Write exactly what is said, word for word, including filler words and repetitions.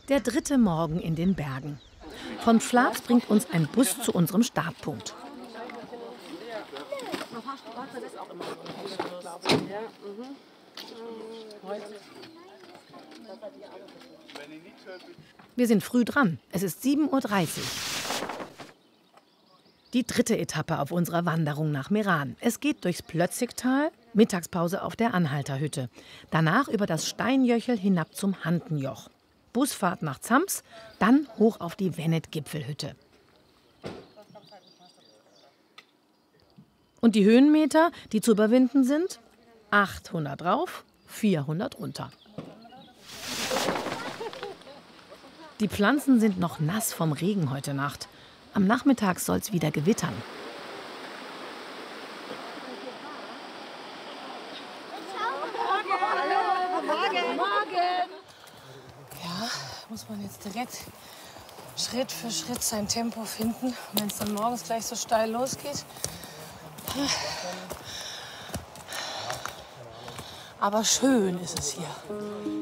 Der dritte Morgen in den Bergen. Von Flabs bringt uns ein Bus zu unserem Startpunkt. Wir sind früh dran. Es ist sieben Uhr dreißig. Die dritte Etappe auf unserer Wanderung nach Meran. Es geht durchs Plötzigtal, Mittagspause auf der Anhalterhütte. Danach über das Steinjöchel hinab zum Hantenjoch. Busfahrt nach Zams, dann hoch auf die Wennet-Gipfelhütte. Und die Höhenmeter, die zu überwinden sind? achthundert rauf, vierhundert runter. Die Pflanzen sind noch nass vom Regen heute Nacht. Am Nachmittag soll es wieder gewittern. Ja, muss man jetzt direkt Schritt für Schritt sein Tempo finden. Wenn es dann morgens gleich so steil losgeht. Aber schön ist es hier.